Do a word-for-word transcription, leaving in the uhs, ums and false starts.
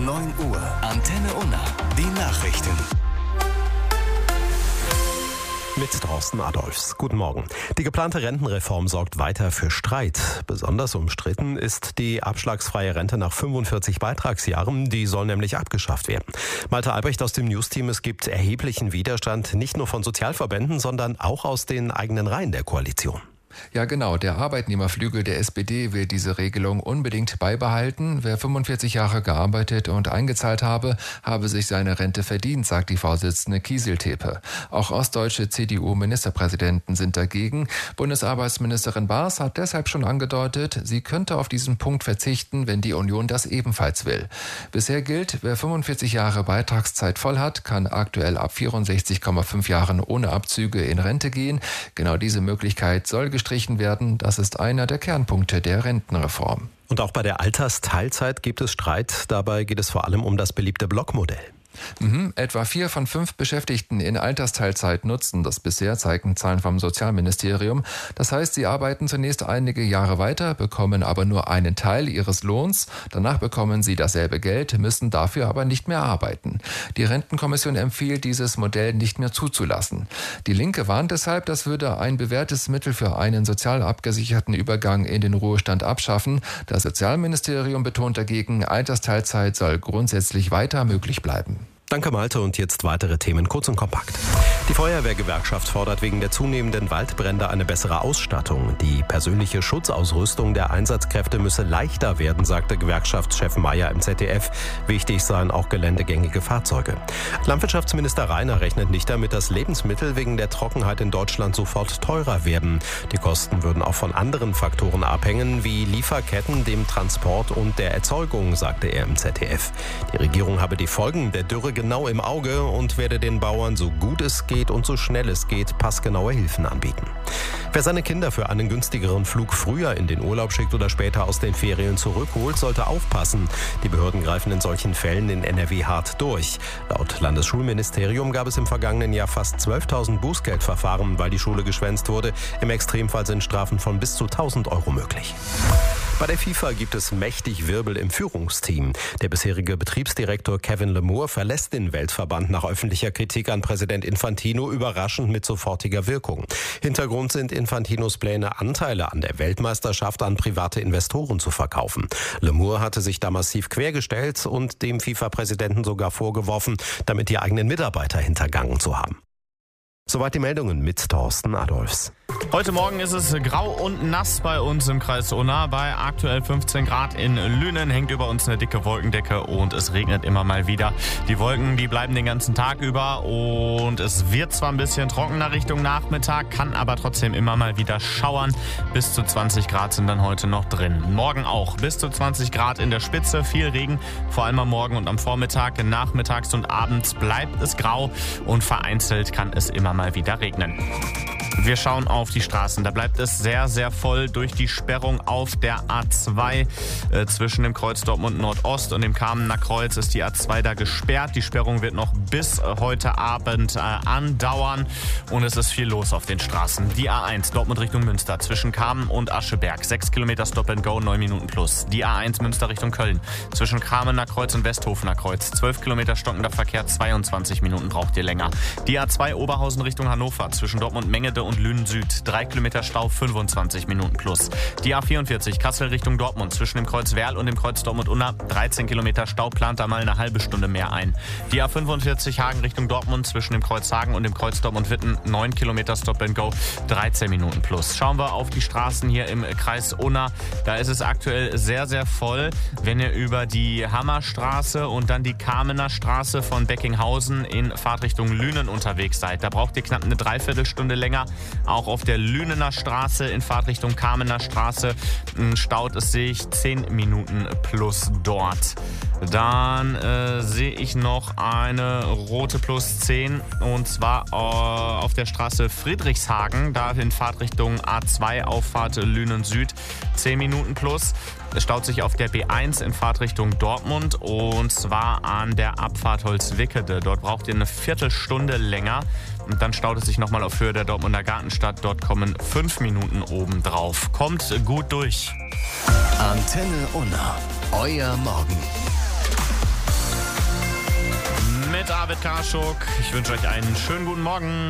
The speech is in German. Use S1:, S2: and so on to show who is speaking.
S1: neun Uhr. Antenne Unna. Die Nachrichten.
S2: Mit Thorsten Adolfs. Guten Morgen. Die geplante Rentenreform sorgt weiter für Streit. Besonders umstritten ist die abschlagsfreie Rente nach fünfundvierzig Beitragsjahren. Die soll nämlich abgeschafft werden. Malte Albrecht aus dem News-Team. Es gibt erheblichen Widerstand, nicht nur von Sozialverbänden, sondern auch aus den eigenen Reihen der Koalition.
S3: Ja, genau. Der Arbeitnehmerflügel der S P D will diese Regelung unbedingt beibehalten. Wer fünfundvierzig Jahre gearbeitet und eingezahlt habe, habe sich seine Rente verdient, sagt die Vorsitzende Kieseltepe. Auch ostdeutsche C D U-Ministerpräsidenten sind dagegen. Bundesarbeitsministerin Baas hat deshalb schon angedeutet, sie könnte auf diesen Punkt verzichten, wenn die Union das ebenfalls will. Bisher gilt, wer fünfundvierzig Jahre Beitragszeit voll hat, kann aktuell ab vierundsechzig Komma fünf Jahren ohne Abzüge in Rente gehen. Genau diese Möglichkeit soll gestrichen werden. Das ist einer der Kernpunkte der Rentenreform.
S2: Und auch bei der Altersteilzeit gibt es Streit. Dabei geht es vor allem um das beliebte Blockmodell.
S3: Mhm. Etwa vier von fünf Beschäftigten in Altersteilzeit nutzen das bisher, zeigen Zahlen vom Sozialministerium. Das heißt, sie arbeiten zunächst einige Jahre weiter, bekommen aber nur einen Teil ihres Lohns. Danach bekommen sie dasselbe Geld, müssen dafür aber nicht mehr arbeiten. Die Rentenkommission empfiehlt, dieses Modell nicht mehr zuzulassen. Die Linke warnt deshalb, das würde ein bewährtes Mittel für einen sozial abgesicherten Übergang in den Ruhestand abschaffen. Das Sozialministerium betont dagegen, Altersteilzeit soll grundsätzlich weiter möglich bleiben.
S2: Danke Malte und jetzt weitere Themen kurz und kompakt. Die Feuerwehrgewerkschaft fordert wegen der zunehmenden Waldbrände eine bessere Ausstattung. Die persönliche Schutzausrüstung der Einsatzkräfte müsse leichter werden, sagte Gewerkschaftschef Mayer im Z D F. Wichtig seien auch geländegängige Fahrzeuge. Landwirtschaftsminister Reiner rechnet nicht damit, dass Lebensmittel wegen der Trockenheit in Deutschland sofort teurer werden. Die Kosten würden auch von anderen Faktoren abhängen, wie Lieferketten, dem Transport und der Erzeugung, sagte er im Z D F. Die Regierung habe die Folgen der Dürre genau im Auge und werde den Bauern so gut es geht und so schnell es geht passgenaue Hilfen anbieten. Wer seine Kinder für einen günstigeren Flug früher in den Urlaub schickt oder später aus den Ferien zurückholt, sollte aufpassen. Die Behörden greifen in solchen Fällen in N R W hart durch. Laut Landesschulministerium gab es im vergangenen Jahr fast zwölftausend Bußgeldverfahren, weil die Schule geschwänzt wurde. Im Extremfall sind Strafen von bis zu tausend Euro möglich. Bei der FIFA gibt es mächtig Wirbel im Führungsteam. Der bisherige Betriebsdirektor Kevin Lemure verlässt den Weltverband nach öffentlicher Kritik an Präsident Infantino überraschend mit sofortiger Wirkung. Hintergrund sind Infantinos Pläne, Anteile an der Weltmeisterschaft an private Investoren zu verkaufen. Lemure hatte sich da massiv quergestellt und dem FIFA-Präsidenten sogar vorgeworfen, damit die eigenen Mitarbeiter hintergangen zu haben. Soweit die Meldungen mit Thorsten Adolfs.
S4: Heute Morgen ist es grau und nass bei uns im Kreis Unna. Bei aktuell fünfzehn Grad in Lünen hängt über uns eine dicke Wolkendecke und es regnet immer mal wieder. Die Wolken, die bleiben den ganzen Tag über und es wird zwar ein bisschen trockener Richtung Nachmittag, kann aber trotzdem immer mal wieder schauern. Bis zu zwanzig Grad sind dann heute noch drin. Morgen auch bis zu zwanzig Grad in der Spitze, viel Regen, vor allem am Morgen und am Vormittag. Nachmittags und abends bleibt es grau und vereinzelt kann es immer mal wieder regnen. Wir schauen auf die Straßen. Da bleibt es sehr, sehr voll durch die Sperrung auf der A zwei. Äh, zwischen dem Kreuz Dortmund Nordost und dem Kamener Kreuz ist die A zwei da gesperrt. Die Sperrung wird noch bis äh, heute Abend äh, andauern und es ist viel los auf den Straßen. Die A eins Dortmund Richtung Münster zwischen Kamen und Ascheberg. sechs Kilometer Stop and Go, neun Minuten plus. Die A eins Münster Richtung Köln zwischen Kamener Kreuz und Westhofener Kreuz. zwölf Kilometer stockender Verkehr, zweiundzwanzig Minuten braucht ihr länger. Die A zwei Oberhausen Richtung Hannover zwischen Dortmund Mengede und Lünen Süd. drei Kilometer Stau, fünfundzwanzig Minuten plus. Die A vierundvierzig Kassel Richtung Dortmund zwischen dem Kreuz Werl und dem Kreuz Dortmund-Unna. dreizehn Kilometer Stau, plant da mal eine halbe Stunde mehr ein. Die A fünfundvierzig Hagen Richtung Dortmund zwischen dem Kreuz Hagen und dem Kreuz Dortmund-Witten. neun Kilometer Stop and Go, dreizehn Minuten plus. Schauen wir auf die Straßen hier im Kreis Unna. Da ist es aktuell sehr, sehr voll. Wenn ihr über die Hammerstraße und dann die Kamener Straße von Beckinghausen in Fahrtrichtung Lünen unterwegs seid, da braucht ihr knapp eine Dreiviertelstunde länger. Auch auf der Lünener Straße in Fahrtrichtung Kamener Straße staut es sich zehn Minuten plus dort. Dann äh, sehe ich noch eine rote plus zehn und zwar äh, auf der Straße Friedrichshagen, da in Fahrtrichtung A zwei Auffahrt Lünen Süd, zehn Minuten plus. Es staut sich auf der B eins in Fahrtrichtung Dortmund und zwar an der Abfahrt Holzwickede. Dort braucht ihr eine Viertelstunde länger und dann staut es sich nochmal auf Höhe der Dortmunder Gartenstadt. Dort kommen fünf Minuten obendrauf. Kommt gut durch.
S1: Antenne Unna, euer Morgen.
S4: mit David Karschuk. Ich wünsche euch einen schönen guten Morgen.